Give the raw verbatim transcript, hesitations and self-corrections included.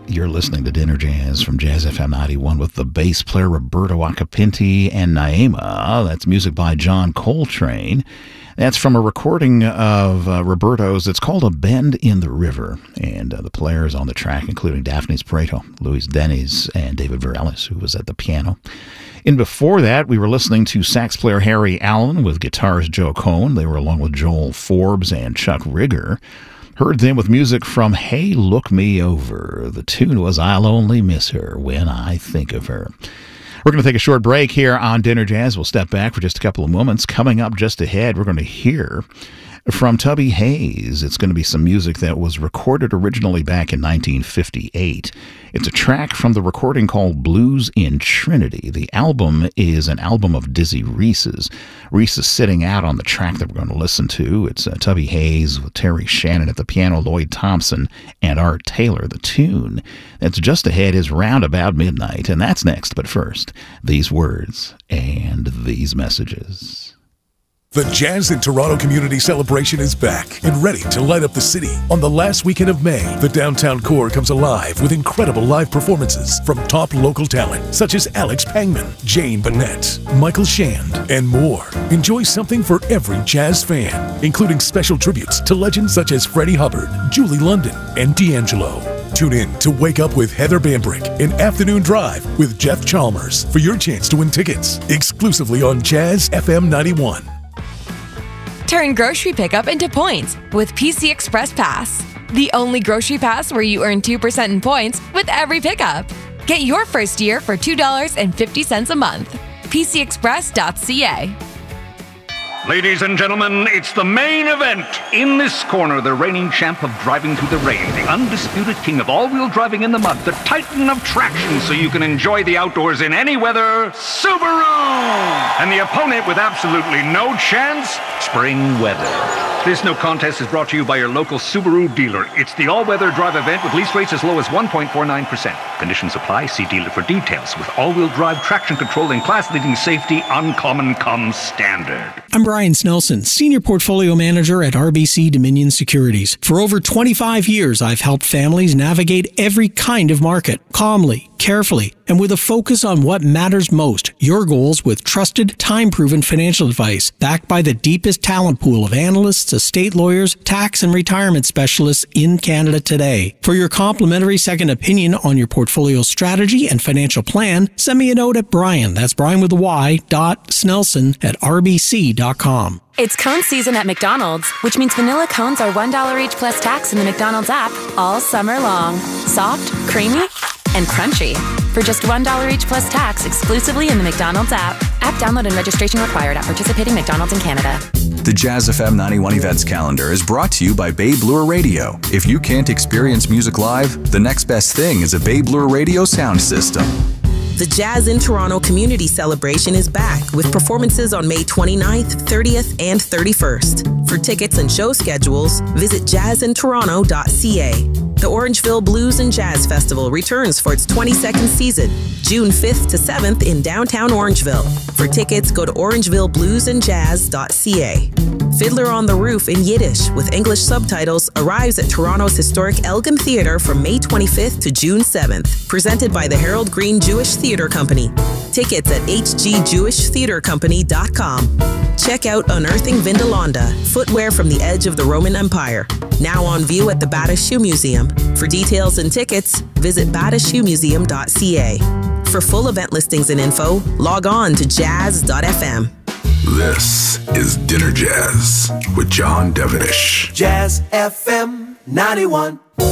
You're listening to Dinner Jazz from Jazz F M ninety-one with the bass player Roberto Acapinti and Naima. That's music by John Coltrane. That's from a recording of uh, Roberto's. It's called A Bend in the River. And uh, the players on the track, including Daphne Pareto, Luis Deniz, and David Virellis, who was at the piano. And before that, we were listening to sax player Harry Allen with guitarist Joe Cohn. They were along with Joel Forbes and Chuck Rigger. Heard them with music from Hey Look Me Over. The tune was I'll Only Miss Her When I Think of Her. We're going to take a short break here on Dinner Jazz. We'll step back for just a couple of moments. Coming up just ahead, we're going to hear from Tubby Hayes. It's going to be some music that was recorded originally back in nineteen fifty-eight. It's a track from the recording called Blues in Trinity. The album is an album of Dizzy Reese's. Reese is sitting out on the track that we're going to listen to. It's uh, Tubby Hayes with Terry Shannon at the piano, Lloyd Thompson, and Art Taylor. The tune that's just ahead is Round About Midnight, and that's next. But first, these words and these messages. The Jazz in Toronto Community Celebration is back and ready to light up the city. On the last weekend of May, the downtown core comes alive with incredible live performances from top local talent such as Alex Pangman, Jane Bennett, Michael Shand, and more. Enjoy something for every jazz fan, including special tributes to legends such as Freddie Hubbard, Julie London, and D'Angelo. Tune in to Wake Up with Heather Bambrick and Afternoon Drive with Jeff Chalmers for your chance to win tickets exclusively on Jazz F M ninety-one. Turn grocery pickup into points with P C Express Pass. The only grocery pass where you earn two percent in points with every pickup. Get your first year for two dollars and fifty cents a month. P C express dot c a. Ladies and gentlemen, it's the main event. In this corner, the reigning champ of driving through the rain, the undisputed king of all-wheel driving in the mud, the titan of traction so you can enjoy the outdoors in any weather, Subaru! And the opponent with absolutely no chance, spring weather. This no contest is brought to you by your local Subaru dealer. It's the all-weather drive event with lease rates as low as one point four nine percent. Conditions apply. See dealer for details. With all-wheel drive traction control and class-leading safety, uncommon comes standard. I'm Brian Snelson, Senior Portfolio Manager at R B C Dominion Securities. For over twenty-five years, I've helped families navigate every kind of market, calmly, carefully, and with a focus on what matters most, your goals with trusted, time-proven financial advice, backed by the deepest talent pool of analysts, estate lawyers, tax and retirement specialists in Canada today. For your complimentary second opinion on your portfolio strategy and financial plan, send me a note at Brian, that's Brian with a Y, dot Snelson at r b c dot com. It's cone season at McDonald's, which means vanilla cones are one dollar each plus tax in the McDonald's app all summer long. Soft, creamy, and crunchy. For just one dollar each plus tax exclusively in the McDonald's app. App download and registration required at participating McDonald's in Canada. The Jazz F M ninety-one events calendar is brought to you by Babe Lure Radio. If you can't experience music live, the next best thing is a Babe Lure Radio sound system. The Jazz in Toronto Community Celebration is back with performances on May twenty-ninth, thirtieth, and thirty-first. For tickets and show schedules, visit jazz in toronto dot c a. The Orangeville Blues and Jazz Festival returns for its twenty-second season, June fifth to seventh in downtown Orangeville. For tickets, go to orangeville blues and jazz dot c a. Fiddler on the Roof in Yiddish with English subtitles arrives at Toronto's historic Elgin Theatre from May twenty-fifth to June seventh, presented by the Harold Green Jewish Theatre Company. Tickets at h g jewish theatre company dot com. Check out Unearthing Vindalonda, footwear from the edge of the Roman Empire, now on view at the Bata Shoe Museum. For details and tickets, visit bata shoe museum dot c a. For full event listings and info, log on to jazz dot f m. This is Dinner Jazz with John Devenish. Jazz F M ninety-one.